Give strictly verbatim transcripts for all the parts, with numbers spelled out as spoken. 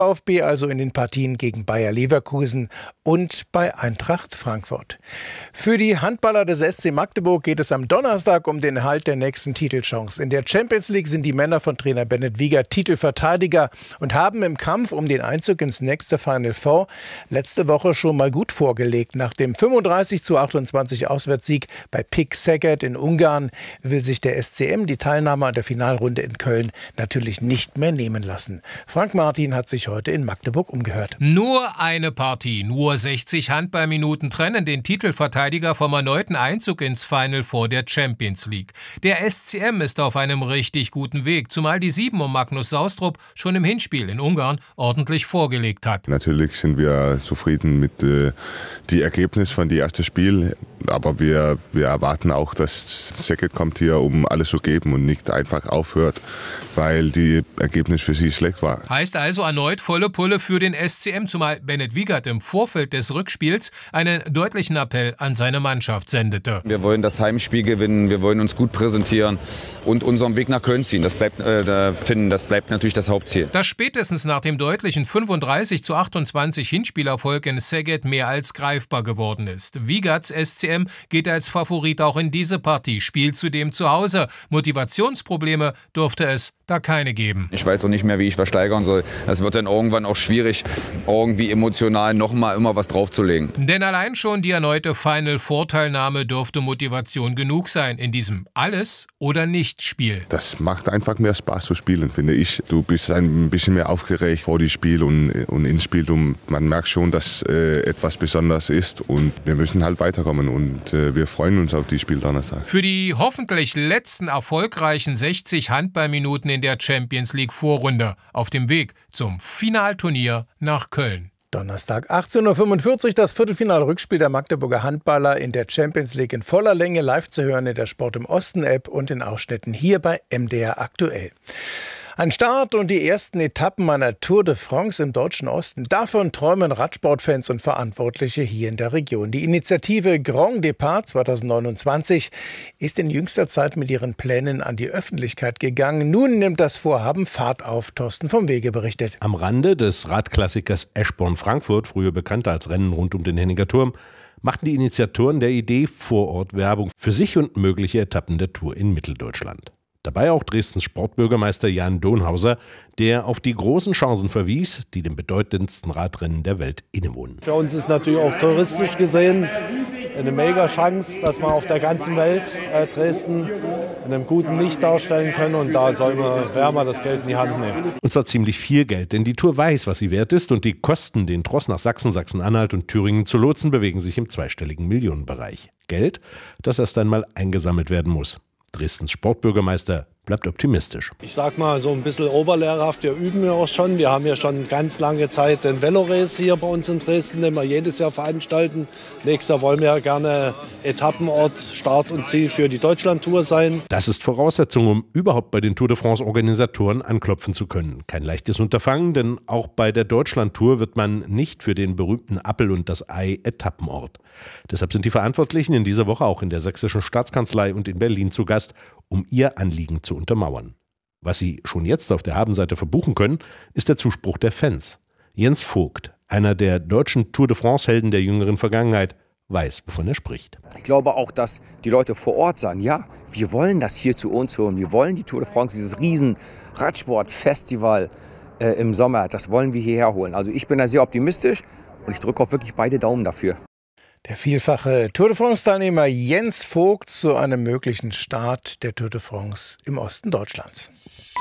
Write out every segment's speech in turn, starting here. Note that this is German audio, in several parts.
VfB also in den Partien gegen Bayer Leverkusen und bei Eintracht Frankfurt. Für die Handballer des S C Magdeburg geht es am Donnerstag um den Erhalt der nächsten Titelchance. In der Champions League sind die Männer von Trainer Bennett Wiegert Titelverteidiger und haben im Kampf um den Einzug ins nächste Final Four letzte Woche schon mal gut vorgelegt. Nach dem fünfunddreißig zu achtundzwanzig Auswärtssieg bei Pick Szeged in Ungarn will sich der S C M die Teilnahme an der Finalrunde in Köln natürlich nicht mehr nehmen lassen. Frank Martin hat sich heute in Magdeburg umgehört. Nur eine Partie, nur sechzig Handballminuten trennen den Titelverteidiger vom erneuten Einzug ins Final Four der Champions League. Der S C M ist auf einem richtig guten Weg, zumal die Sieben um Magnus Saustrup schon im Hinspiel in Ungarn ordentlich vorgelegt hat. Natürlich sind wir zufrieden mit äh, dem Ergebnis von dem ersten Spiel, aber wir, wir erwarten auch, dass Szeged kommt hier, um alles zu geben und nicht einfach aufhört, weil die Ergebnis für sie schlecht war. Heißt also erneut volle Pulle für den S C M, zumal Bennett Wiegert im Vorfeld des Rückspiels einen deutlichen Appell an seine Mannschaft sendete. Wir wollen das Heimspiel gewinnen, wir wollen uns gut präsentieren und unseren Weg nach Köln ziehen. Das bleibt, äh, finden, das bleibt natürlich das Hauptziel. Dass spätestens nach dem deutlichen fünfunddreißig zu achtundzwanzig Hinspielerfolg in Szeged mehr als greifbar geworden ist. Wiegerts S C M geht als Favorit auch in diese Partie, spielt zudem zu Hause. Motivationsprobleme dürfte es da keine geben. Ich weiß auch nicht mehr, wie ich versteigern soll. Es wird dann irgendwann auch schwierig, irgendwie emotional noch mal immer was draufzulegen. Denn allein schon die erneute Final-Vorteilnahme dürfte Motivation genug sein in diesem Alles- oder Nicht-Spiel. Das macht einfach mehr Spaß zu spielen, finde ich. Du bist ein bisschen mehr aufgeregt vor dem Spiel und, und ins Spiel. Und man merkt schon, dass äh, etwas Besonderes ist und wir müssen halt weiterkommen und äh, wir freuen uns auf die Spiel Donnerstag. Für die hoffentlich letzten erfolgreichen sechzig Handballminuten in der Champions League Vorrunde auf dem Weg zum Finalturnier nach Köln. Donnerstag achtzehn Uhr fünfundvierzig das Viertelfinal-Rückspiel der Magdeburger Handballer in der Champions League in voller Länge live zu hören in der Sport im Osten-App und in Ausschnitten hier bei M D R aktuell. Ein Start und die ersten Etappen einer Tour de France im deutschen Osten. Davon träumen Radsportfans und Verantwortliche hier in der Region. Die Initiative Grand Départ zwanzig neunundzwanzig ist in jüngster Zeit mit ihren Plänen an die Öffentlichkeit gegangen. Nun nimmt das Vorhaben Fahrt auf. Thorsten vom Wege berichtet. Am Rande des Radklassikers Eschborn-Frankfurt, früher bekannt als Rennen rund um den Henninger Turm, machten die Initiatoren der Idee vor Ort Werbung für sich und mögliche Etappen der Tour in Mitteldeutschland. Dabei auch Dresdens Sportbürgermeister Jan Donhauser, der auf die großen Chancen verwies, die dem bedeutendsten Radrennen der Welt innewohnen. Für uns ist natürlich auch touristisch gesehen eine mega Chance, dass wir auf der ganzen Welt äh, Dresden in einem guten Licht darstellen können und da sollen wir, werden wir das Geld in die Hand nehmen. Und zwar ziemlich viel Geld, denn die Tour weiß, was sie wert ist und die Kosten, den Tross nach Sachsen, Sachsen-Anhalt und Thüringen zu lotsen, bewegen sich im zweistelligen Millionenbereich. Geld, das erst einmal eingesammelt werden muss. Dresdens Sportbürgermeister bleibt optimistisch. Ich sag mal, so ein bisschen oberlehrerhaft, wir üben ja auch schon. Wir haben ja schon ganz lange Zeit den Velorace hier bei uns in Dresden, den wir jedes Jahr veranstalten. Nächstes Jahr wollen wir ja gerne Etappenort, Start und Ziel für die Deutschlandtour sein. Das ist Voraussetzung, um überhaupt bei den Tour de France-Organisatoren anklopfen zu können. Kein leichtes Unterfangen, denn auch bei der Deutschlandtour wird man nicht für den berühmten Appel und das Ei Etappenort. Deshalb sind die Verantwortlichen in dieser Woche auch in der Sächsischen Staatskanzlei und in Berlin zu Gast, um ihr Anliegen zu untermauern. Was sie schon jetzt auf der Habenseite verbuchen können, ist der Zuspruch der Fans. Jens Vogt, einer der deutschen Tour de France-Helden der jüngeren Vergangenheit, weiß, wovon er spricht. Ich glaube auch, dass die Leute vor Ort sagen, ja, wir wollen das hier zu uns holen. Wir wollen die Tour de France, dieses riesen Radsportfestival äh, im Sommer, das wollen wir hierher holen. Also ich bin da sehr optimistisch und ich drücke auch wirklich beide Daumen dafür. Der vielfache Tour de France-Teilnehmer Jens Vogt zu einem möglichen Start der Tour de France im Osten Deutschlands.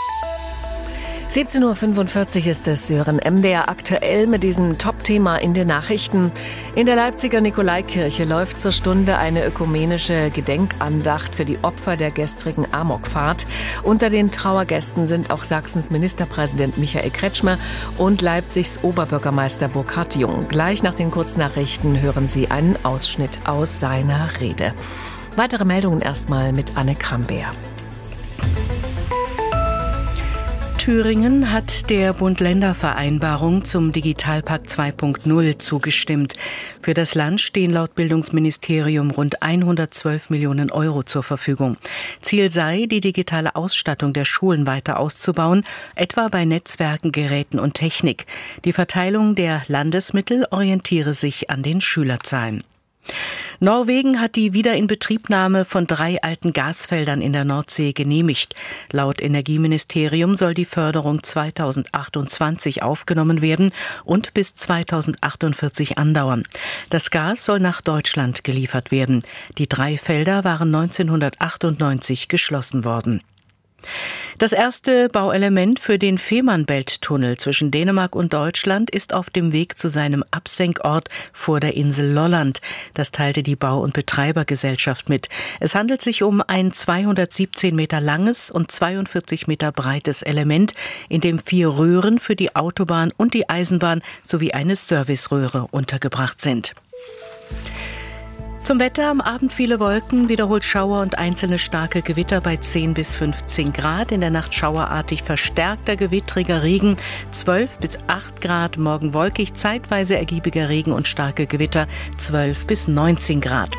siebzehn Uhr fünfundvierzig ist es. Sie hören M D R aktuell mit diesem Top-Thema in den Nachrichten. In der Leipziger Nikolaikirche läuft zur Stunde eine ökumenische Gedenkandacht für die Opfer der gestrigen Amokfahrt. Unter den Trauergästen sind auch Sachsens Ministerpräsident Michael Kretschmer und Leipzigs Oberbürgermeister Burkhard Jung. Gleich nach den Kurznachrichten hören Sie einen Ausschnitt aus seiner Rede. Weitere Meldungen erstmal mit Anne Krambeer. Thüringen hat der Bund-Länder-Vereinbarung zum Digitalpakt zwei Punkt null zugestimmt. Für das Land stehen laut Bildungsministerium rund hundertzwölf Millionen Euro zur Verfügung. Ziel sei, die digitale Ausstattung der Schulen weiter auszubauen, etwa bei Netzwerken, Geräten und Technik. Die Verteilung der Landesmittel orientiere sich an den Schülerzahlen. Norwegen hat die Wiederinbetriebnahme von drei alten Gasfeldern in der Nordsee genehmigt. Laut Energieministerium soll die Förderung zweitausendachtundzwanzig aufgenommen werden und bis zweitausendachtundzwanzig andauern. Das Gas soll nach Deutschland geliefert werden. Die drei Felder waren neunzehnhundertachtundneunzig geschlossen worden. Das erste Bauelement für den Fehmarnbelt-Tunnel zwischen Dänemark und Deutschland ist auf dem Weg zu seinem Absenkort vor der Insel Lolland. Das teilte die Bau- und Betreibergesellschaft mit. Es handelt sich um ein zweihundertsiebzehn Meter langes und zweiundvierzig Meter breites Element, in dem vier Röhren für die Autobahn und die Eisenbahn sowie eine Serviceröhre untergebracht sind. Zum Wetter: am Abend viele Wolken, wiederholt Schauer und einzelne starke Gewitter bei zehn bis fünfzehn Grad. In der Nacht schauerartig verstärkter gewittriger Regen, zwölf bis acht Grad. Morgen wolkig, zeitweise ergiebiger Regen und starke Gewitter, zwölf bis neunzehn Grad.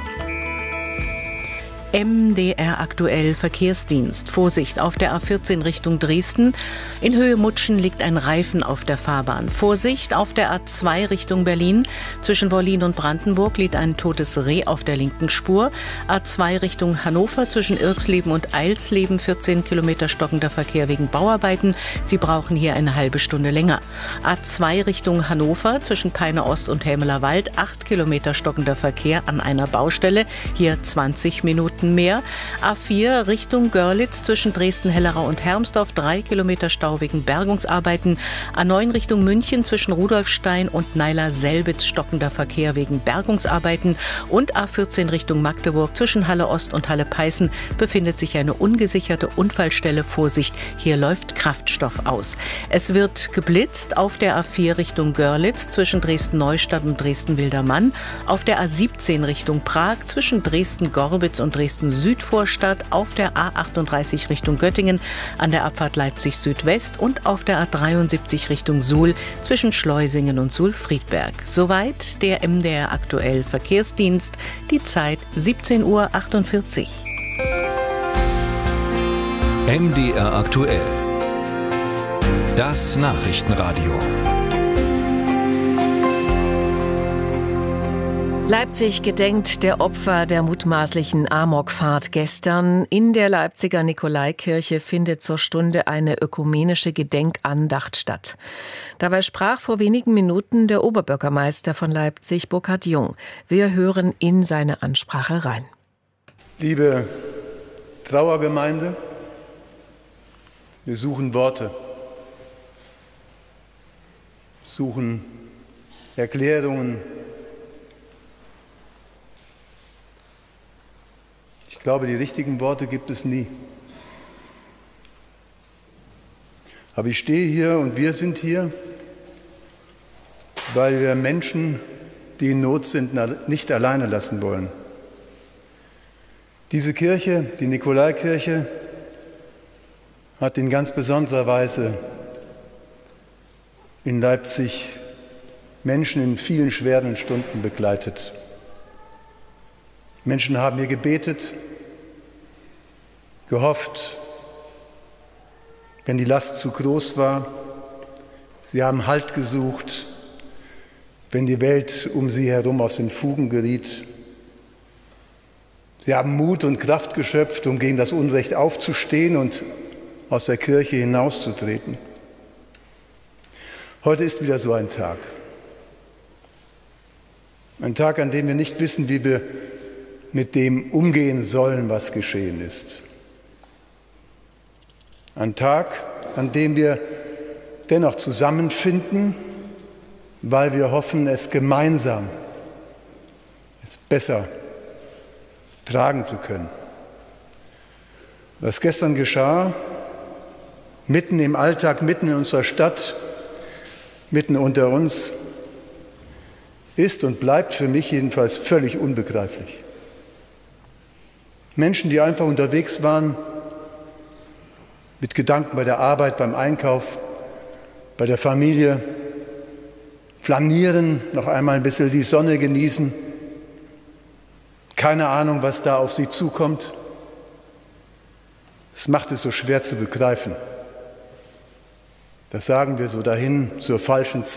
M D R aktuell Verkehrsdienst. Vorsicht auf der A vierzehn Richtung Dresden. In Höhe Mutschen liegt ein Reifen auf der Fahrbahn. Vorsicht auf der A zwei Richtung Berlin. Zwischen Wollin und Brandenburg liegt ein totes Reh auf der linken Spur. A zwei Richtung Hannover zwischen Irxleben und Eilsleben. vierzehn Kilometer stockender Verkehr wegen Bauarbeiten. Sie brauchen hier eine halbe Stunde länger. A zwei Richtung Hannover zwischen Peine Ost und Hämeler Wald. acht Kilometer stockender Verkehr an einer Baustelle. Hier zwanzig Minuten mehr. A vier Richtung Görlitz zwischen Dresden-Hellerau und Hermsdorf, drei Kilometer Stau wegen Bergungsarbeiten. A neun Richtung München zwischen Rudolfstein und Neiler-Selbitz stockender Verkehr wegen Bergungsarbeiten. Und A vierzehn Richtung Magdeburg zwischen Halle Ost und Halle Peißen befindet sich eine ungesicherte Unfallstelle. Vorsicht, hier läuft Kraftstoff aus. Es wird geblitzt auf der A vier Richtung Görlitz zwischen Dresden-Neustadt und Dresden-Wildermann. Auf der A siebzehn Richtung Prag zwischen Dresden-Gorbitz und Dresden Südvorstadt, auf der A achtunddreißig Richtung Göttingen, an der Abfahrt Leipzig-Südwest und auf der A dreiundsiebzig Richtung Suhl zwischen Schleusingen und Suhl-Friedberg. Soweit der M D R aktuell Verkehrsdienst. Die Zeit siebzehn Uhr achtundvierzig. M D R aktuell. Das Nachrichtenradio. Leipzig gedenkt der Opfer der mutmaßlichen Amokfahrt gestern. In der Leipziger Nikolaikirche findet zur Stunde eine ökumenische Gedenkandacht statt. Dabei sprach vor wenigen Minuten der Oberbürgermeister von Leipzig, Burkhard Jung. Wir hören in seine Ansprache rein. Liebe Trauergemeinde, wir suchen Worte, suchen Erklärungen. Ich glaube, die richtigen Worte gibt es nie. Aber ich stehe hier und wir sind hier, weil wir Menschen, die in Not sind, nicht alleine lassen wollen. Diese Kirche, die Nikolaikirche, hat in ganz besonderer Weise in Leipzig Menschen in vielen schweren Stunden begleitet. Menschen haben hier gebetet, gehofft, wenn die Last zu groß war. Sie haben Halt gesucht, wenn die Welt um sie herum aus den Fugen geriet. Sie haben Mut und Kraft geschöpft, um gegen das Unrecht aufzustehen und aus der Kirche hinauszutreten. Heute ist wieder so ein Tag. Ein Tag, an dem wir nicht wissen, wie wir mit dem umgehen sollen, was geschehen ist. Ein Tag, an dem wir dennoch zusammenfinden, weil wir hoffen, es gemeinsam, es besser tragen zu können. Was gestern geschah, mitten im Alltag, mitten in unserer Stadt, mitten unter uns, ist und bleibt für mich jedenfalls völlig unbegreiflich. Menschen, die einfach unterwegs waren, mit Gedanken bei der Arbeit, beim Einkauf, bei der Familie, flanieren, noch einmal ein bisschen die Sonne genießen. Keine Ahnung, was da auf sie zukommt. Das macht es so schwer zu begreifen. Das sagen wir so dahin zur falschen Zeit.